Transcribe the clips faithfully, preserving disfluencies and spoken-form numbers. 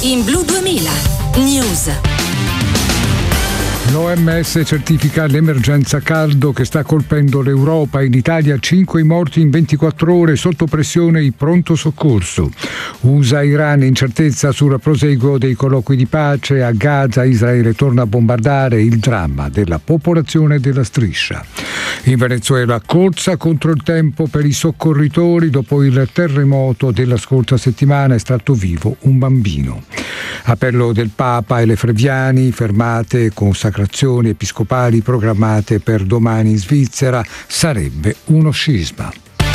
in Blu duemila News. L'O M S certifica l'emergenza caldo che sta colpendo l'Europa. In Italia cinque i morti in ventiquattro ore, sotto pressione il pronto soccorso. U S A-Iran, incertezza sul proseguo dei colloqui di pace. A Gaza Israele torna a bombardare, il dramma della popolazione della striscia. In Venezuela corsa contro il tempo per i soccorritori dopo il terremoto della scorsa settimana, estratto vivo un bambino. Appello del Papa e le Freviani, fermate consacrazioni episcopali programmate per domani in Svizzera, sarebbe uno scisma.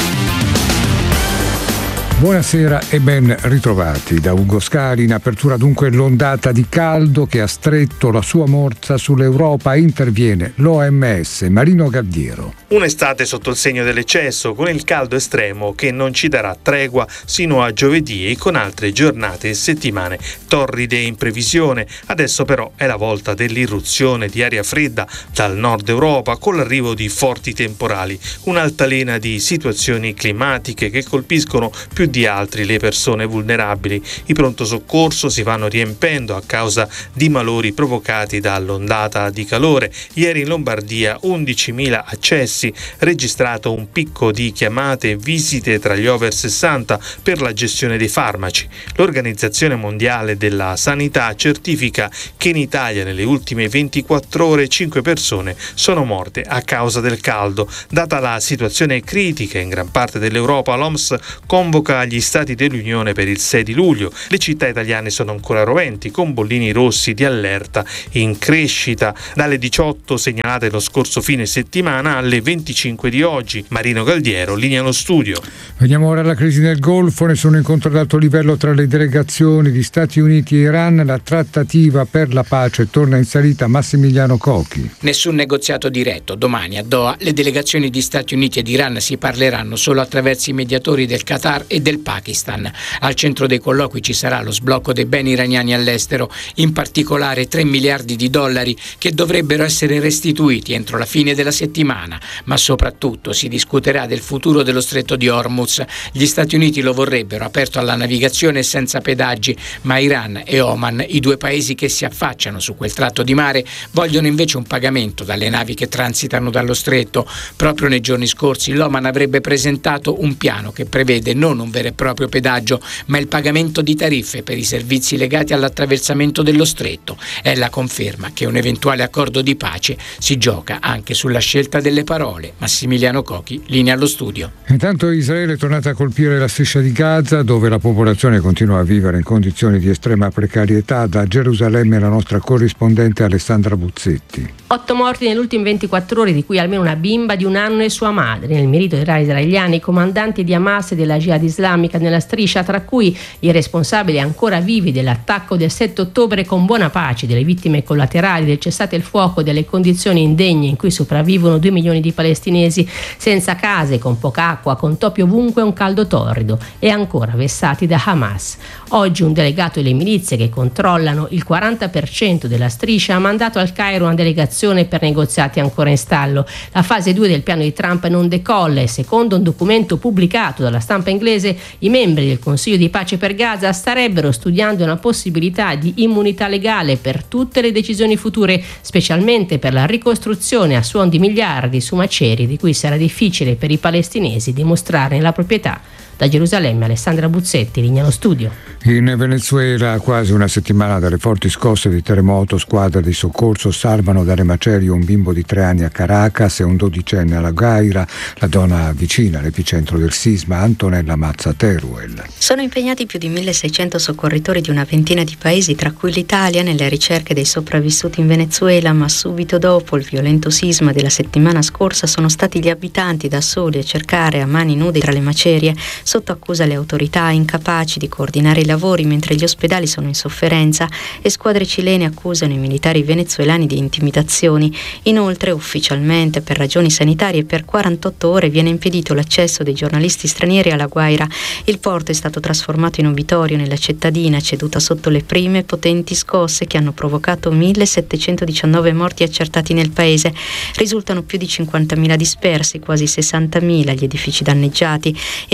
Buonasera e ben ritrovati da Ugo Scali. In apertura dunque l'ondata di caldo che ha stretto la sua morsa sull'Europa. Interviene l'O M S. Marino Galdiero. Un'estate sotto il segno dell'eccesso, con il caldo estremo che non ci darà tregua sino a giovedì e con altre giornate e settimane torride in previsione. Adesso però è la volta dell'irruzione di aria fredda dal nord Europa con l'arrivo di forti temporali, un'altalena di situazioni climatiche che colpiscono più di altri le persone vulnerabili. I pronto soccorso si vanno riempendo a causa di malori provocati dall'ondata di calore. Ieri in Lombardia undicimila accessi, registrato un picco di chiamate e visite tra gli over sessanta per la gestione dei farmaci. L'Organizzazione Mondiale della Sanità certifica che in Italia nelle ultime ventiquattro ore cinque persone sono morte a causa del caldo. Data la situazione critica in gran parte dell'Europa, l'O M S convoca gli Stati dell'Unione per il sei di luglio. Le città italiane sono ancora roventi, con bollini rossi di allerta in crescita dalle diciotto segnalate lo scorso fine settimana alle venticinque di oggi. Marino Galdiero, linea allo studio. Veniamo ora alla crisi del Golfo. Nessun incontro ad alto livello tra le delegazioni di Stati Uniti e Iran. La trattativa per la pace torna in salita. Massimiliano Cocchi. Nessun negoziato diretto. Domani a Doha le delegazioni di Stati Uniti ed Iran si parleranno solo attraverso i mediatori del Qatar e del Pakistan. Al centro dei colloqui ci sarà lo sblocco dei beni iraniani all'estero, in particolare tre miliardi di dollari che dovrebbero essere restituiti entro la fine della settimana, ma soprattutto si discuterà del futuro dello stretto di Hormuz. Gli Stati Uniti lo vorrebbero aperto alla navigazione senza pedaggi, ma Iran e Oman, i due paesi che si affacciano su quel tratto di mare, vogliono invece un pagamento dalle navi che transitano dallo stretto. Proprio nei giorni scorsi l'Oman avrebbe presentato un piano che prevede non un vero e proprio pedaggio, ma il pagamento di tariffe per i servizi legati all'attraversamento dello stretto. È la conferma che un eventuale accordo di pace si gioca anche sulla scelta delle parole. Massimiliano Cocchi, linea allo studio. Intanto Israele è tornata a colpire la striscia di Gaza, dove la popolazione continua a vivere in condizioni di estrema precarietà. Da Gerusalemme la nostra corrispondente Alessandra Buzzetti. Otto morti nelle ultime ventiquattro ore, di cui almeno una bimba di un anno e sua madre. Nel meridione israeliani, i comandanti di Hamas e della Jihad islamica nella striscia, tra cui i responsabili ancora vivi dell'attacco del sette ottobre, con buona pace delle vittime collaterali, del cessate il fuoco, delle condizioni indegne in cui sopravvivono due milioni di palestinesi senza case, con poca acqua, con topi ovunque e un caldo torrido, e ancora vessati da Hamas. Oggi un delegato delle milizie che controllano il quaranta per cento della striscia ha mandato al Cairo una delegazione per negoziati ancora in stallo. La fase due del piano di Trump non decolla e, secondo un documento pubblicato dalla stampa inglese, i membri del Consiglio di pace per Gaza starebbero studiando una possibilità di immunità legale per tutte le decisioni future, specialmente per la ricostruzione a suon di miliardi su macerie di cui sarà difficile per i palestinesi dimostrare la proprietà. Da Gerusalemme Alessandra Buzzetti, linea allo studio. In Venezuela, a quasi una settimana dalle forti scosse di terremoto, squadre di soccorso salvano dalle macerie un bimbo di tre anni a Caracas e un dodicenne alla Guaira. La donna vicina all'epicentro del sisma, Antonella Mazza Teruel. Sono impegnati più di milleseicento soccorritori di una ventina di paesi, tra cui l'Italia, nelle ricerche dei sopravvissuti in Venezuela, ma subito dopo il violento sisma della settimana scorsa sono stati gli abitanti da soli a cercare a mani nude tra le macerie, sotto accusa le autorità incapaci di coordinare i lavori mentre gli ospedali sono in sofferenza, e squadre cilene accusano i militari venezuelani di intimidazioni. Inoltre, ufficialmente per ragioni sanitarie, per quarantotto ore viene impedito l'accesso dei giornalisti stranieri alla Guaira. Il porto è stato trasformato in obitorio nella cittadina, ceduta sotto le prime potenti scosse che hanno provocato millesettecentodiciannove morti accertati nel paese. Risultano più di cinquantamila dispersi, quasi sessantamila gli edifici danneggiati, e a distanza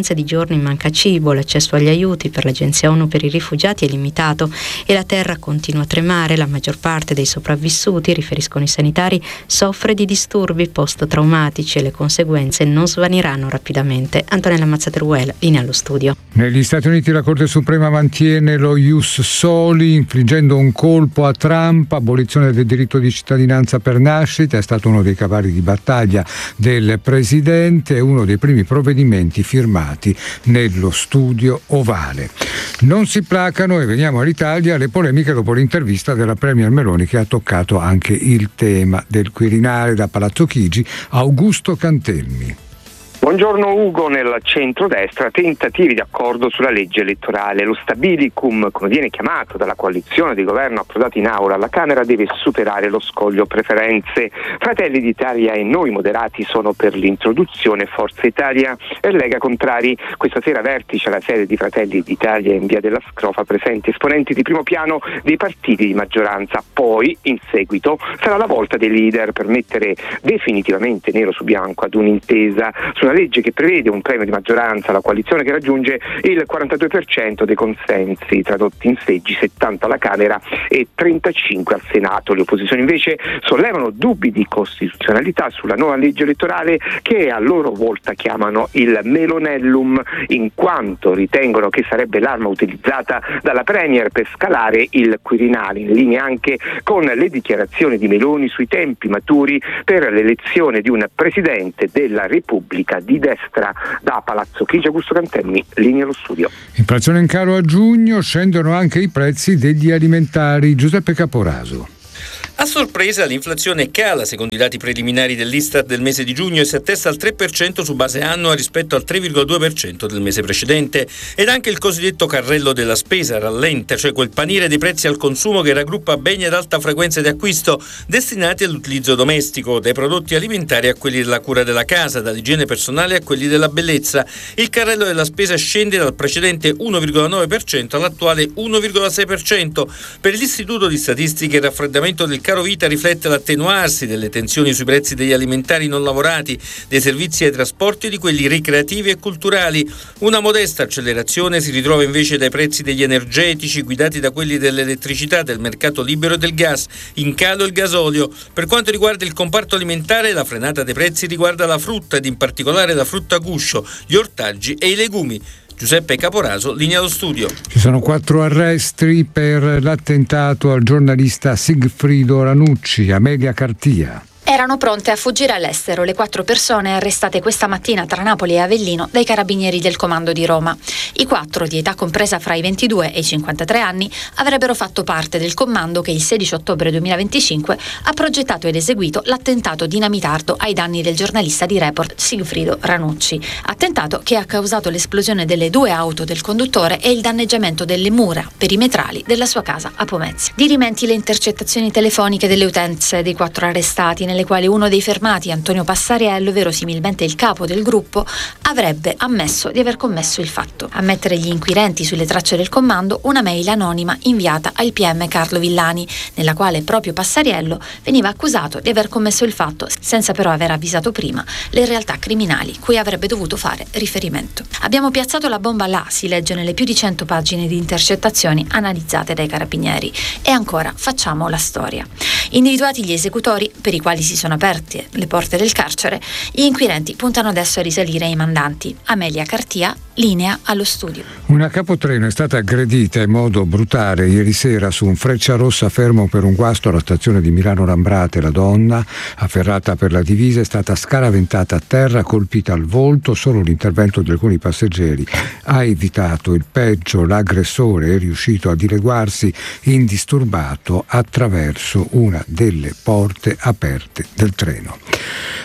scadenza di giorni manca cibo, l'accesso agli aiuti per l'Agenzia ONU per i rifugiati è limitato e la terra continua a tremare. La maggior parte dei sopravvissuti, riferiscono i sanitari, soffre di disturbi post-traumatici e le conseguenze non svaniranno rapidamente. Antonella Mazzateruel, linea allo studio. Negli Stati Uniti la Corte Suprema mantiene lo ius soli, infliggendo un colpo a Trump. Abolizione del diritto di cittadinanza per nascita è stato uno dei cavalli di battaglia del presidente e uno dei primi provvedimenti firmati nello studio ovale. Non si placano, e veniamo all'Italia, le polemiche dopo l'intervista della premier Meloni, che ha toccato anche il tema del Quirinale. Da Palazzo Chigi, Augusto Cantelmi. Buongiorno Ugo. Nel centrodestra tentativi di accordo sulla legge elettorale. Lo stabilicum, come viene chiamato dalla coalizione di governo approdati in aula alla Camera, deve superare lo scoglio preferenze. Fratelli d'Italia e Noi Moderati sono per l'introduzione, Forza Italia e Lega contrari. Questa sera vertice alla sede di Fratelli d'Italia in via della Scrofa, presenti esponenti di primo piano dei partiti di maggioranza. Poi, in seguito, sarà la volta dei leader per mettere definitivamente nero su bianco ad un'intesa su una legge che prevede un premio di maggioranza alla coalizione che raggiunge il quarantadue per cento dei consensi, tradotti in seggi, settanta alla Camera e trentacinque al Senato. Le opposizioni invece sollevano dubbi di costituzionalità sulla nuova legge elettorale, che a loro volta chiamano il Melonellum, in quanto ritengono che sarebbe l'arma utilizzata dalla Premier per scalare il Quirinale, in linea anche con le dichiarazioni di Meloni sui tempi maturi per l'elezione di un Presidente della Repubblica di destra. Da Palazzo Chigi, Augusto Cantelmi, linea allo studio. Inflazione in calo a giugno, scendono anche i prezzi degli alimentari. Giuseppe Caporaso. A sorpresa l'inflazione cala secondo i dati preliminari dell'Istat del mese di giugno e si attesta al tre per cento su base annua rispetto al tre virgola due per cento del mese precedente, ed anche il cosiddetto carrello della spesa rallenta, cioè quel paniere dei prezzi al consumo che raggruppa beni ad alta frequenza di acquisto destinati all'utilizzo domestico, dai prodotti alimentari a quelli della cura della casa, dall'igiene personale a quelli della bellezza. Il carrello della spesa scende dal precedente uno virgola nove per cento all'attuale uno virgola sei per cento. Per l'Istituto di Statistica il raffreddamento del caro vita riflette l'attenuarsi delle tensioni sui prezzi degli alimentari non lavorati, dei servizi ai trasporti e di quelli ricreativi e culturali. Una modesta accelerazione si ritrova invece dai prezzi degli energetici, guidati da quelli dell'elettricità, del mercato libero e del gas, in calo il gasolio. Per quanto riguarda il comparto alimentare, la frenata dei prezzi riguarda la frutta ed in particolare la frutta a guscio, gli ortaggi e i legumi. Giuseppe Caporaso, linea allo studio. Ci sono quattro arresti per l'attentato al giornalista Sigfrido Ranucci. Amelia Cartia. Erano pronte a fuggire all'estero le quattro persone arrestate questa mattina tra Napoli e Avellino dai carabinieri del comando di Roma. I quattro, di età compresa fra i ventidue e i cinquantatré anni, avrebbero fatto parte del comando che il sedici ottobre duemilaventicinque ha progettato ed eseguito l'attentato dinamitardo ai danni del giornalista di Report Sigfrido Ranucci. Attentato che ha causato l'esplosione delle due auto del conduttore e il danneggiamento delle mura perimetrali della sua casa a Pomezia. Dirimenti le intercettazioni telefoniche delle utenze dei quattro arrestati, nelle quali uno dei fermati, Antonio Passariello, verosimilmente il capo del gruppo, avrebbe ammesso di aver commesso il fatto. A mettere gli inquirenti sulle tracce del comando una mail anonima inviata al P M Carlo Villani, nella quale proprio Passariello veniva accusato di aver commesso il fatto, senza però aver avvisato prima le realtà criminali cui avrebbe dovuto fare riferimento. Abbiamo piazzato la bomba là, si legge nelle più di cento pagine di intercettazioni analizzate dai carabinieri. E ancora facciamo la storia. Individuati gli esecutori, per i quali si sono aperte le porte del carcere, gli inquirenti puntano adesso a risalire ai mandanti. Amelia Cartia, linea allo studio. Una capotreno è stata aggredita in modo brutale ieri sera su un Frecciarossa fermo per un guasto alla stazione di Milano Lambrate. La donna, afferrata per la divisa, è stata scaraventata a terra, colpita al volto. Solo l'intervento di alcuni passeggeri ha evitato il peggio. L'aggressore è riuscito a dileguarsi indisturbato attraverso una delle porte aperte del treno.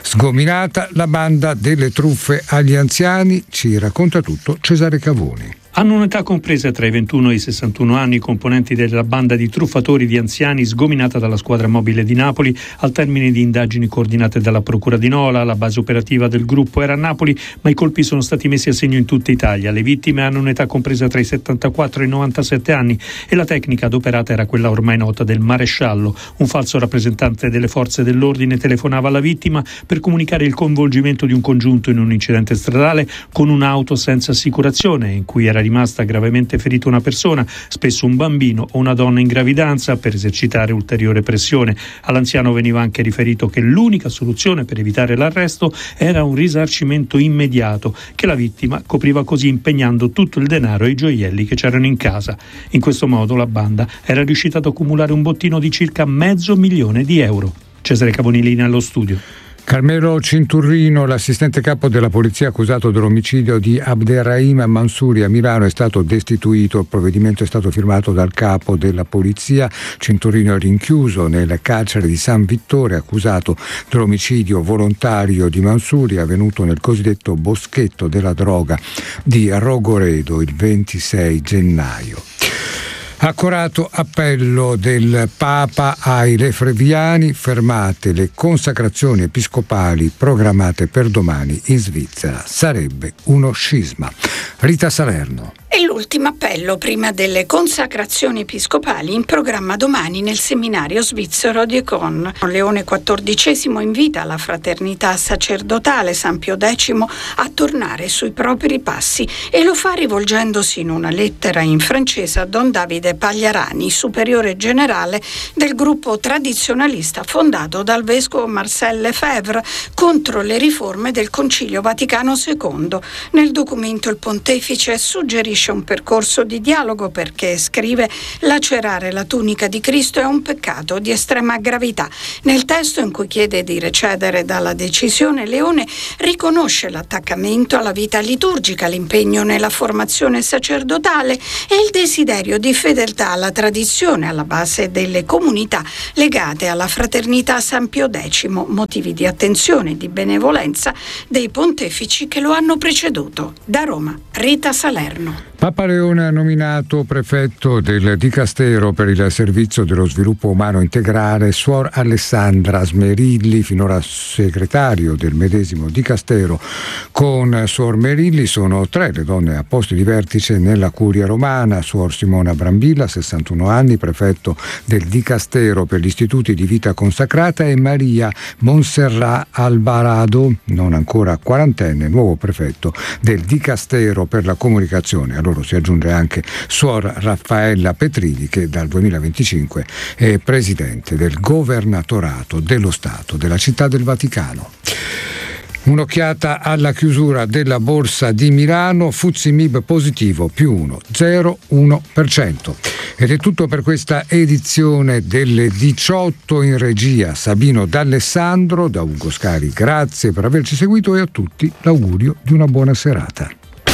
Sgominata la banda delle truffe agli anziani, ci racconta tutto Cesare Cavoni. Hanno un'età compresa tra i ventuno e i sessantuno anni i componenti della banda di truffatori di anziani sgominata dalla squadra mobile di Napoli al termine di indagini coordinate dalla Procura di Nola. La base operativa del gruppo era a Napoli, ma i colpi sono stati messi a segno in tutta Italia. Le vittime hanno un'età compresa tra i settantaquattro e i novantasette anni e la tecnica adoperata era quella ormai nota del maresciallo. Un falso rappresentante delle forze dell'ordine telefonava alla vittima per comunicare il coinvolgimento di un congiunto in un incidente stradale con un'auto senza assicurazione in cui era rimasta gravemente ferita una persona, spesso un bambino o una donna in gravidanza, per esercitare ulteriore pressione. All'anziano veniva anche riferito che l'unica soluzione per evitare l'arresto era un risarcimento immediato, che la vittima copriva così impegnando tutto il denaro e i gioielli che c'erano in casa. In questo modo la banda era riuscita ad accumulare un bottino di circa mezzo milione di euro. Cesare Cavonilini allo studio. Carmelo Cinturrino, l'assistente capo della polizia accusato dell'omicidio di Abderrahim Mansouri a Milano, è stato destituito. Il provvedimento è stato firmato dal capo della polizia. Cinturrino è rinchiuso nel carcere di San Vittore, accusato dell'omicidio volontario di Mansouri avvenuto nel cosiddetto boschetto della droga di Rogoredo il ventisei gennaio. Accorato appello del Papa ai lefebvriani: fermate le consacrazioni episcopali programmate per domani in Svizzera. Sarebbe uno scisma. Rita Salerno. È l'ultimo appello prima delle consacrazioni episcopali in programma domani nel seminario svizzero di Econ. Leone quattordicesimo invita la fraternità sacerdotale San Pio X a tornare sui propri passi e lo fa rivolgendosi in una lettera in francese a Don Davide Pagliarani, superiore generale del gruppo tradizionalista fondato dal vescovo Marcel Lefebvre contro le riforme del Concilio Vaticano secondo. Nel documento il pontefice suggerisce un percorso di dialogo perché, scrive, lacerare la tunica di Cristo è un peccato di estrema gravità. Nel testo in cui chiede di recedere dalla decisione, Leone riconosce l'attaccamento alla vita liturgica, l'impegno nella formazione sacerdotale e il desiderio di fedeltà alla tradizione alla base delle comunità legate alla fraternità San Pio X, motivi di attenzione e di benevolenza dei pontefici che lo hanno preceduto. Da Roma, Rita Salerno. Papa Leone ha nominato prefetto del Dicastero per il servizio dello sviluppo umano integrale Suor Alessandra Smerilli, finora segretario del medesimo Dicastero. Con Suor Merilli sono tre le donne a posti di vertice nella curia romana: Suor Simona Brambilla, sessantuno anni, prefetto del Dicastero per gli istituti di vita consacrata, e Maria Monserrat Alvarado, non ancora quarantenne, nuovo prefetto del Dicastero per la comunicazione. Allora si aggiunge anche Suor Raffaella Petrilli, che dal duemilaventicinque è presidente del governatorato dello Stato della Città del Vaticano. Un'occhiata alla chiusura della borsa di Milano: F T S E M I B positivo più uno virgola zero uno per cento. Ed è tutto per questa edizione delle diciotto. In regia Sabino D'Alessandro, da Ugo Scari grazie per averci seguito e a tutti l'augurio di una buona serata.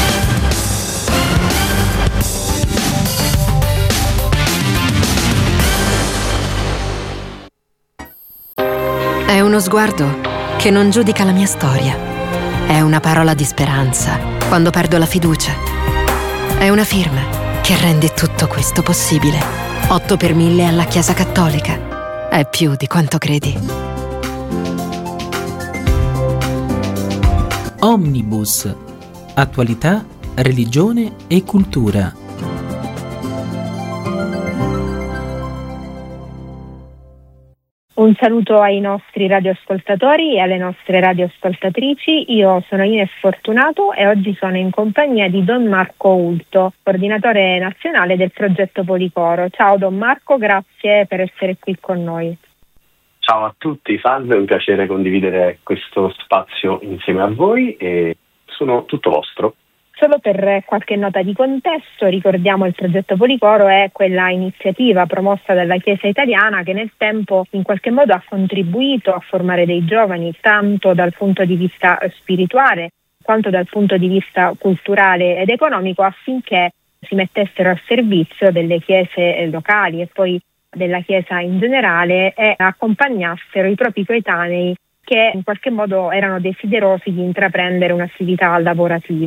È uno sguardo che non giudica la mia storia. È una parola di speranza quando perdo la fiducia. È una firma che rende tutto questo possibile. otto per mille alla Chiesa Cattolica. È più di quanto credi. Omnibus. Attualità, religione e cultura. Un saluto ai nostri radioascoltatori e alle nostre radioascoltatrici. Io sono Ines Fortunato e oggi sono in compagnia di Don Marco Ulto, coordinatore nazionale del progetto Policoro. Ciao Don Marco, grazie per essere qui con noi. Ciao a tutti, salve, è un piacere condividere questo spazio insieme a voi e sono tutto vostro. Solo per qualche nota di contesto, ricordiamo il progetto Policoro è quella iniziativa promossa dalla Chiesa italiana che nel tempo in qualche modo ha contribuito a formare dei giovani tanto dal punto di vista spirituale quanto dal punto di vista culturale ed economico, affinché si mettessero a servizio delle chiese locali e poi della Chiesa in generale e accompagnassero i propri coetanei che in qualche modo erano desiderosi di intraprendere un'attività lavorativa.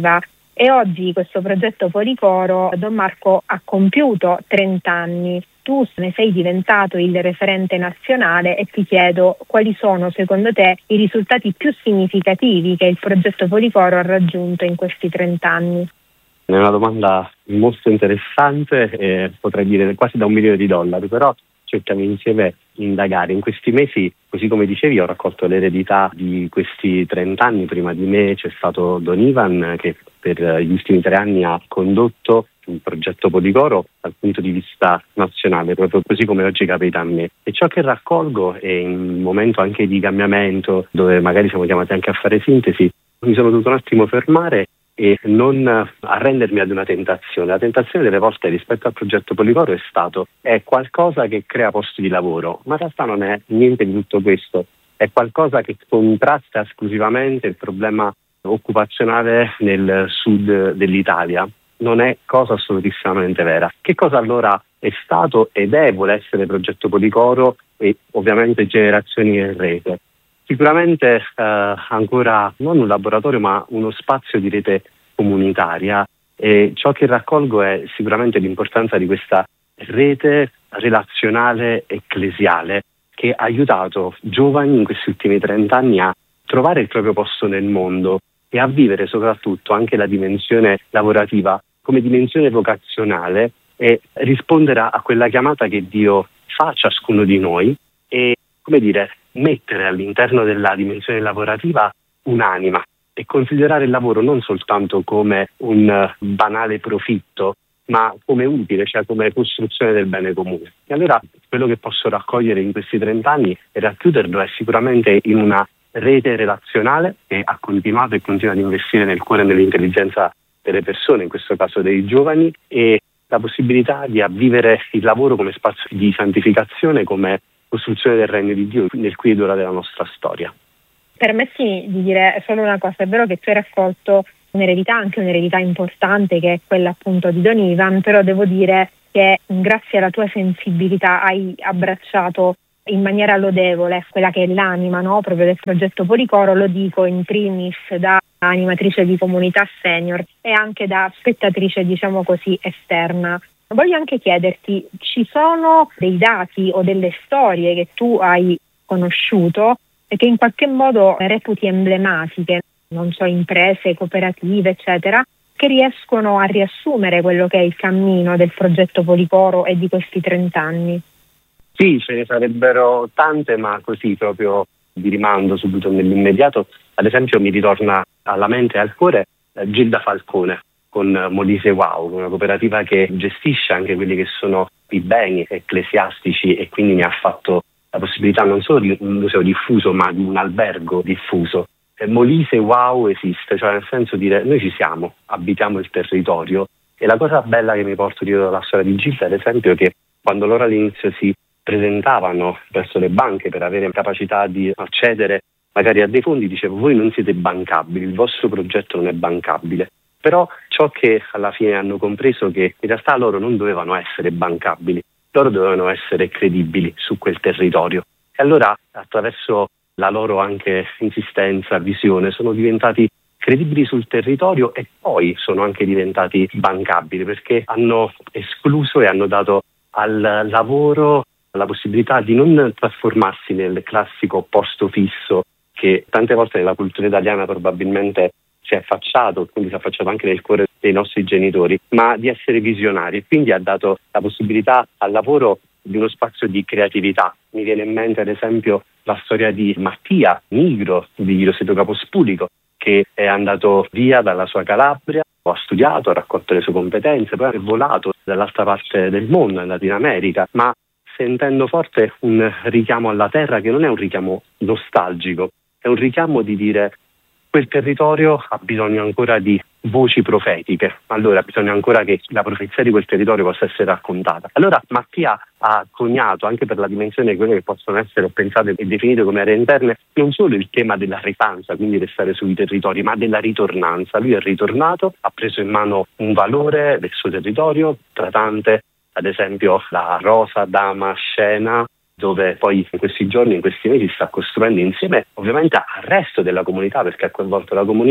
E oggi questo progetto Policoro, Don Marco, ha compiuto trenta anni. Tu ne sei diventato il referente nazionale e ti chiedo quali sono secondo te i risultati più significativi che il progetto Policoro ha raggiunto in questi trenta anni. È una domanda molto interessante, eh, potrei dire quasi da un milione di dollari, però cerchiamo insieme di indagare. In questi mesi, così come dicevi, ho raccolto l'eredità di questi trenta anni. Prima di me c'è stato Don Ivan, che per gli ultimi tre anni ha condotto il progetto Policoro dal punto di vista nazionale, proprio così come oggi capita a me. E ciò che raccolgo è in un momento anche di cambiamento, dove magari siamo chiamati anche a fare sintesi, mi sono dovuto un attimo fermare e non arrendermi ad una tentazione. La tentazione delle volte rispetto al progetto Policoro è stato è qualcosa che crea posti di lavoro, ma in realtà non è niente di tutto questo, è qualcosa che contrasta esclusivamente il problema occupazionale nel sud dell'Italia. Non è cosa assolutissimamente vera. Che cosa allora è stato ed è, vuole essere progetto Policoro e ovviamente Generazioni in Rete? Sicuramente eh, ancora non un laboratorio ma uno spazio di rete comunitaria, e ciò che raccolgo è sicuramente l'importanza di questa rete relazionale ecclesiale che ha aiutato giovani in questi ultimi trenta anni a trovare il proprio posto nel mondo e a vivere soprattutto anche la dimensione lavorativa come dimensione vocazionale e rispondere a quella chiamata che Dio fa a ciascuno di noi e, come dire, mettere all'interno della dimensione lavorativa un'anima e considerare il lavoro non soltanto come un banale profitto, ma come utile, cioè come costruzione del bene comune. E allora quello che posso raccogliere in questi trenta anni e racchiuderlo è sicuramente in una rete relazionale che ha continuato e continua ad investire nel cuore e nell'intelligenza delle persone, in questo caso dei giovani, e la possibilità di vivere il lavoro come spazio di santificazione, come costruzione del regno di Dio nel qui ed ora della nostra storia. Permettimi di dire solo una cosa, è vero che tu hai raccolto un'eredità, anche un'eredità importante che è quella appunto di Don Ivan, però devo dire che grazie alla tua sensibilità hai abbracciato in maniera lodevole quella che è l'anima, no? Proprio del progetto Policoro, lo dico in primis da animatrice di comunità senior e anche da spettatrice, diciamo così, esterna. Voglio anche chiederti, ci sono dei dati o delle storie che tu hai conosciuto e che in qualche modo reputi emblematiche, non so, imprese, cooperative, eccetera, che riescono a riassumere quello che è il cammino del progetto Policoro e di questi trenta anni? Sì, ce ne sarebbero tante, ma così proprio di rimando subito nell'immediato. Ad esempio mi ritorna alla mente e al cuore Gilda Falcone con Molise Wow, una cooperativa che gestisce anche quelli che sono i beni ecclesiastici e quindi mi ha fatto la possibilità non solo di un museo diffuso ma di un albergo diffuso. E Molise Wow esiste, cioè nel senso di dire noi ci siamo, abitiamo il territorio, e la cosa bella che mi porto dietro dalla storia di Gilda ad esempio è che quando loro all'inizio si presentavano verso le banche per avere capacità di accedere magari a dei fondi, dicevo voi non siete bancabili, il vostro progetto non è bancabile. Però ciò che alla fine hanno compreso è che in realtà loro non dovevano essere bancabili, loro dovevano essere credibili su quel territorio. E allora attraverso la loro anche insistenza, visione, sono diventati credibili sul territorio e poi sono anche diventati bancabili perché hanno escluso e hanno dato al lavoro la possibilità di non trasformarsi nel classico posto fisso che tante volte nella cultura italiana probabilmente si è affacciato, quindi si è affacciato anche nel cuore dei nostri genitori, ma di essere visionari, e quindi ha dato la possibilità al lavoro di uno spazio di creatività. Mi viene in mente ad esempio la storia di Mattia Nigro di Roseto Capospulico, che è andato via dalla sua Calabria, ha studiato, ha raccolto le sue competenze, poi è volato dall'altra parte del mondo, è andato in America, ma sentendo forte un richiamo alla terra che non è un richiamo nostalgico, è un richiamo di dire quel territorio ha bisogno ancora di voci profetiche, allora ha bisogno ancora che la profezia di quel territorio possa essere raccontata. Allora Mattia ha coniato, anche per la dimensione di quelle che possono essere pensate e definite come aree interne, non solo il tema della restanza, quindi restare sui territori, ma della ritornanza. Lui è ritornato, ha preso in mano un valore del suo territorio, tratante ad esempio la rosa dama scena, dove poi in questi giorni, in questi mesi sta costruendo insieme ovviamente al resto della comunità, perché ha coinvolto la comunità,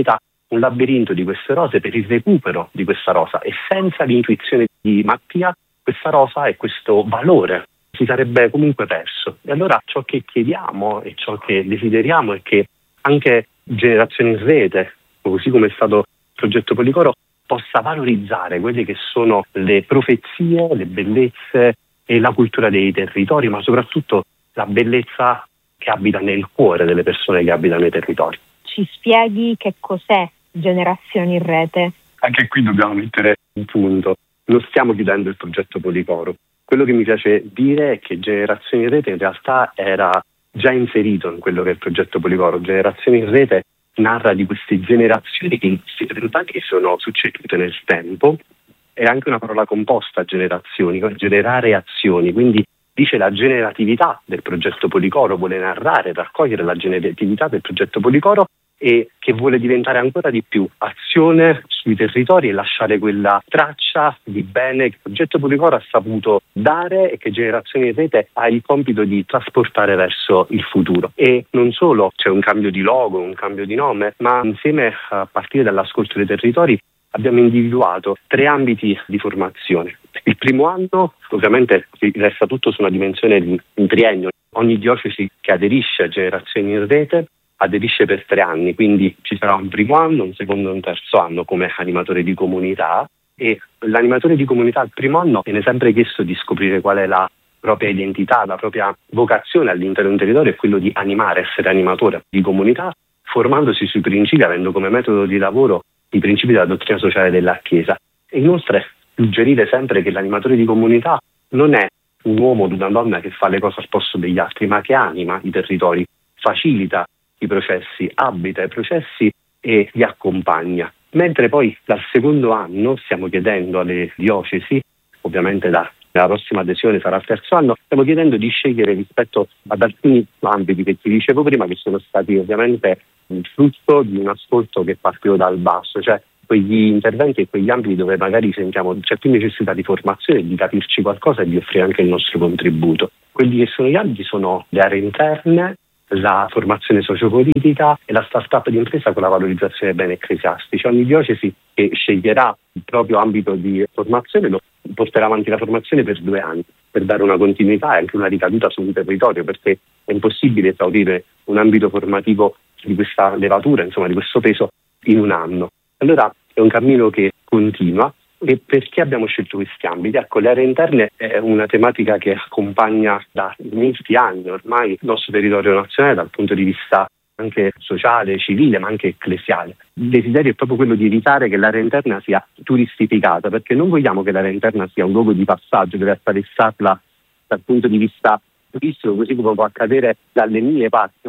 un labirinto di queste rose per il recupero di questa rosa, e senza l'intuizione di Mattia questa rosa e questo valore si sarebbe comunque perso. E allora ciò che chiediamo e ciò che desideriamo è che anche Generazioni in Rete, così come è stato il progetto Policoro, possa valorizzare quelle che sono le profezie, le bellezze e la cultura dei territori, ma soprattutto la bellezza che abita nel cuore delle persone che abitano nei territori. Ci spieghi che cos'è Generazioni in Rete? Anche qui dobbiamo mettere un punto. Non stiamo chiudendo il progetto Policoro. Quello che mi piace dire è che Generazioni in Rete in realtà era già inserito in quello che è il progetto Policoro. Generazioni in Rete narra di queste generazioni che in realtà che sono succedute nel tempo. È anche una parola composta, generazioni, generare azioni, quindi dice la generatività del progetto Policoro, vuole narrare, raccogliere la generatività del progetto Policoro e che vuole diventare ancora di più azione sui territori e lasciare quella traccia di bene che il progetto Policoro ha saputo dare e che Generazioni in Rete ha il compito di trasportare verso il futuro. E non solo c'è un cambio di logo, un cambio di nome, ma insieme, a partire dall'ascolto dei territori, abbiamo individuato tre ambiti di formazione. Il primo anno ovviamente resta tutto su una dimensione di un triennio. Ogni diocesi che aderisce a Generazioni in Rete aderisce per tre anni, quindi ci sarà un primo anno, un secondo e un terzo anno come animatore di comunità, e l'animatore di comunità al primo anno viene sempre chiesto di scoprire qual è la propria identità, la propria vocazione all'interno di un territorio, è quello di animare, essere animatore di comunità, formandosi sui principi, avendo come metodo di lavoro i principi della dottrina sociale della Chiesa. E inoltre suggerire sempre che l'animatore di comunità non è un uomo o una donna che fa le cose al posto degli altri, ma che anima i territori, facilita i processi, abita i processi e li accompagna. Mentre poi dal secondo anno stiamo chiedendo alle diocesi, ovviamente da, la prossima adesione sarà il terzo anno, stiamo chiedendo di scegliere rispetto ad alcuni ambiti che ti dicevo prima, che sono stati ovviamente il frutto di un ascolto che partito dal basso, cioè quegli interventi e quegli ambiti dove magari sentiamo c'è più necessità di formazione, di capirci qualcosa e di offrire anche il nostro contributo. Quelli che sono gli ambiti sono le aree interne, la formazione sociopolitica e la start-up di impresa con la valorizzazione dei beni ecclesiastici. Ogni diocesi che sceglierà il proprio ambito di formazione lo porterà avanti la formazione per due anni per dare una continuità e anche una ricaduta sul territorio, perché è impossibile esaurire un ambito formativo di questa levatura, insomma di questo peso, in un anno. Allora è un cammino che continua. E perché abbiamo scelto questi ambiti? Ecco, le aree interne è una tematica che accompagna da molti anni ormai il nostro territorio nazionale dal punto di vista anche sociale, civile, ma anche ecclesiale. Il desiderio è proprio quello di evitare che l'area interna sia turistificata, perché non vogliamo che l'area interna sia un luogo di passaggio dove attraversarla dal punto di vista turistico, così come può accadere dalle mille parti.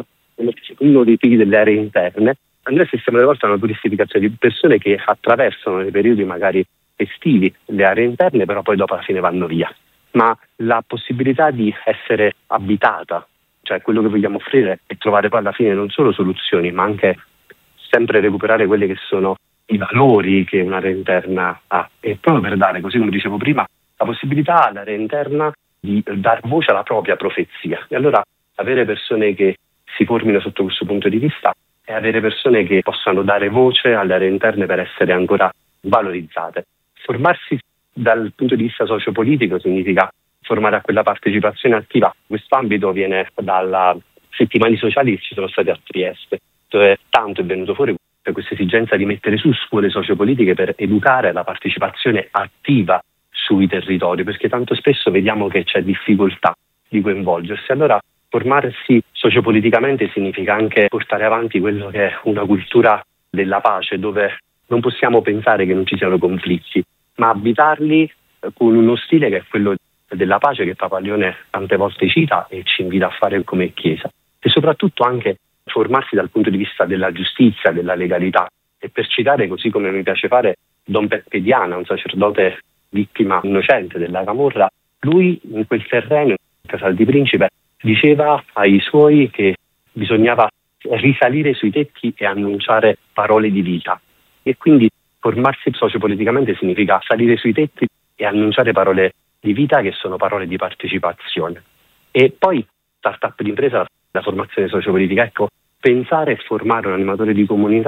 Uno dei figli delle aree interne, noi assistiamo alle volte a una turistificazione di persone che attraversano nei periodi magari estivi le aree interne, però poi dopo alla fine vanno via. Ma la possibilità di essere abitata, cioè quello che vogliamo offrire è trovare poi alla fine non solo soluzioni, ma anche sempre recuperare quelli che sono i valori che un'area interna ha, e proprio per dare, così come dicevo prima, la possibilità all'area interna di dar voce alla propria profezia. E allora avere persone che si formino sotto questo punto di vista e avere persone che possano dare voce alle aree interne per essere ancora valorizzate. Formarsi dal punto di vista sociopolitico significa formare a quella partecipazione attiva. Questo ambito viene dalla settimane sociali che ci sono state a Trieste, dove tanto è venuto fuori questa esigenza di mettere su scuole sociopolitiche per educare la partecipazione attiva sui territori, perché tanto spesso vediamo che c'è difficoltà di coinvolgersi. Allora formarsi sociopoliticamente significa anche portare avanti quello che è una cultura della pace, dove non possiamo pensare che non ci siano conflitti, ma abitarli con uno stile che è quello della pace che Papa Leone tante volte cita e ci invita a fare come Chiesa. E soprattutto anche formarsi dal punto di vista della giustizia, della legalità. E per citare, così come mi piace fare, Don Peppe Diana, un sacerdote vittima innocente della camorra, lui in quel terreno, in Casal di Principe, diceva ai suoi che bisognava risalire sui tetti e annunciare parole di vita. E quindi formarsi sociopoliticamente significa salire sui tetti e annunciare parole di vita che sono parole di partecipazione. E poi startup di impresa, la formazione sociopolitica, ecco, pensare e formare un animatore di comunità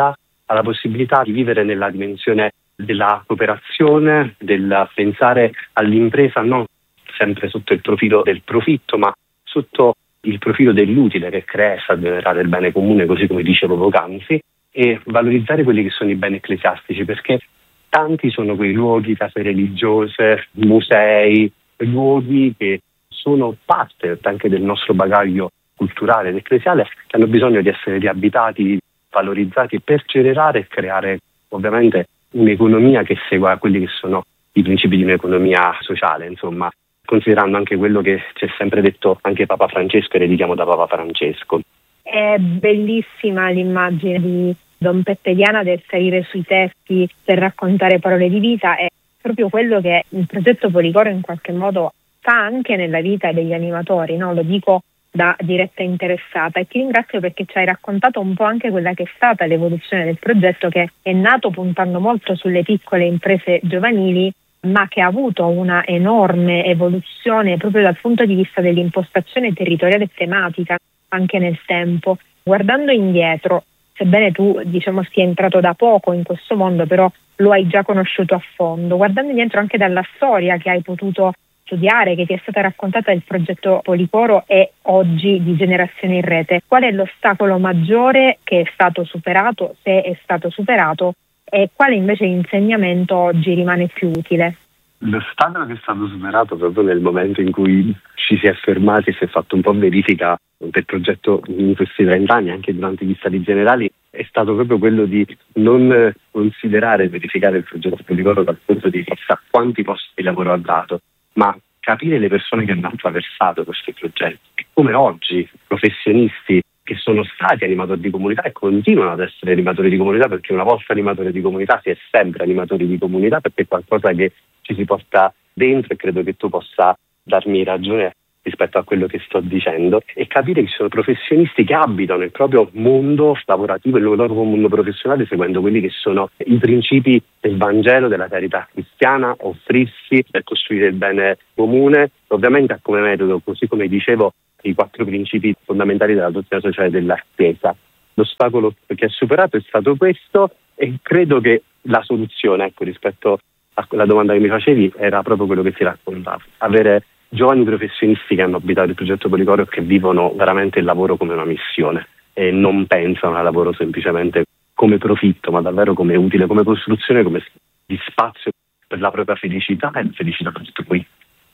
alla possibilità di vivere nella dimensione della cooperazione, del pensare all'impresa non sempre sotto il profilo del profitto, ma sotto il profilo dell'utile che crea e sa generare il bene comune, così come dicevo poc'anzi, e valorizzare quelli che sono i beni ecclesiastici, perché tanti sono quei luoghi, case religiose, musei, luoghi che sono parte anche del nostro bagaglio culturale ed ecclesiale, che hanno bisogno di essere riabitati, valorizzati per generare e creare ovviamente un'economia che segua quelli che sono i principi di un'economia sociale, insomma, considerando anche quello che ci è sempre detto anche Papa Francesco e le richiamo da Papa Francesco. È bellissima l'immagine di Don Peppe Diana del salire sui tetti per raccontare parole di vita, è proprio quello che il progetto Policoro in qualche modo fa anche nella vita degli animatori, no? Lo dico da diretta interessata, e ti ringrazio perché ci hai raccontato un po' anche quella che è stata l'evoluzione del progetto, che è nato puntando molto sulle piccole imprese giovanili, ma che ha avuto una enorme evoluzione proprio dal punto di vista dell'impostazione territoriale e tematica anche nel tempo. Guardando indietro, sebbene tu diciamo sia entrato da poco in questo mondo, però lo hai già conosciuto a fondo, guardando indietro anche dalla storia che hai potuto studiare, che ti è stata raccontata del progetto Policoro e oggi di Generazione in Rete, qual è l'ostacolo maggiore che è stato superato, se è stato superato, e quale invece insegnamento oggi rimane più utile? L'ostacolo che è stato superato proprio nel momento in cui ci si è fermati e si è fatto un po' verifica del progetto in questi trent'anni, anche durante gli stati generali, è stato proprio quello di non considerare e verificare il progetto Policoro dal punto di vista quanti posti di lavoro ha dato, ma capire le persone che hanno attraversato questi progetti e come oggi professionisti che sono stati animatori di comunità e continuano ad essere animatori di comunità, perché una volta animatore di comunità si è sempre animatori di comunità, perché è qualcosa che ci si porta dentro, e credo che tu possa darmi ragione rispetto a quello che sto dicendo, e capire che ci sono professionisti che abitano il proprio mondo lavorativo, il loro mondo professionale, seguendo quelli che sono i principi del Vangelo, della carità cristiana, offrirsi per costruire il bene comune, ovviamente come metodo, così come dicevo, i quattro principi fondamentali della dottrina sociale della Chiesa. L'ostacolo che è superato è stato questo, e credo che la soluzione, ecco, rispetto a quella domanda che mi facevi, era proprio quello che ti raccontavo: avere giovani professionisti che hanno abitato il progetto Policoro e che vivono veramente il lavoro come una missione e non pensano al lavoro semplicemente come profitto, ma davvero come utile, come costruzione, come di spazio per la propria felicità e la felicità per tutti qui.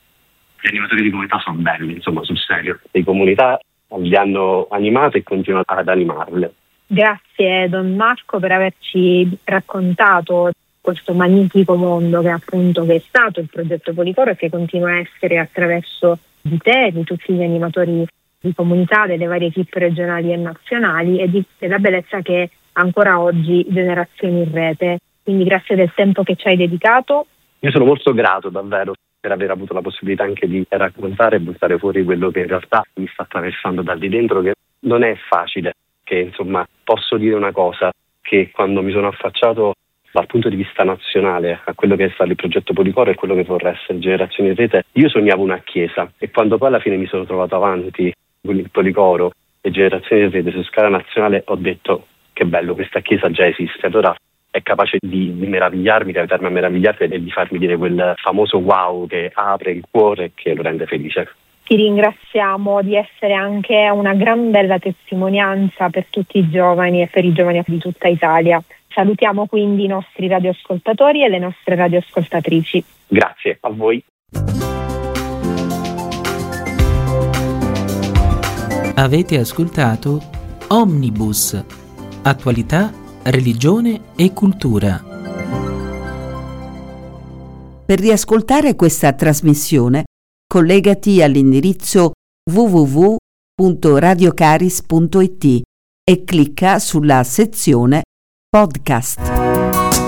Gli animatori di comunità sono belli, insomma, sul serio. Le comunità li hanno animate e continuano ad animarle. Grazie Don Marco per averci raccontato questo magnifico mondo che appunto che è stato il progetto Policoro e che continua a essere attraverso di te, di tutti gli animatori di comunità, delle varie equipe regionali e nazionali, e di, della bellezza che è ancora oggi Generazioni in Rete. Quindi grazie del tempo che ci hai dedicato. Io sono molto grato davvero per aver avuto la possibilità anche di raccontare e buttare fuori quello che in realtà mi sta attraversando da lì dentro, che non è facile, che insomma posso dire una cosa, che quando mi sono affacciato dal punto di vista nazionale a quello che è stato il progetto Policoro e quello che vorrà essere Generazioni in Rete, io sognavo una chiesa, e quando poi alla fine mi sono trovato avanti con il Policoro e Generazioni in Rete su scala nazionale, ho detto che bello, questa chiesa già esiste. Allora è capace di, di meravigliarmi, di aiutarmi a meravigliarmi e di farmi dire quel famoso wow che apre il cuore e che lo rende felice. Ti ringraziamo di essere anche una gran bella testimonianza per tutti i giovani e per i giovani di tutta Italia. Salutiamo quindi i nostri radioascoltatori e le nostre radioascoltatrici. Grazie a voi. Avete ascoltato Omnibus, attualità, religione e cultura. Per riascoltare questa trasmissione, collegati all'indirizzo w w w punto radiocaris punto it e clicca sulla sezione Podcast.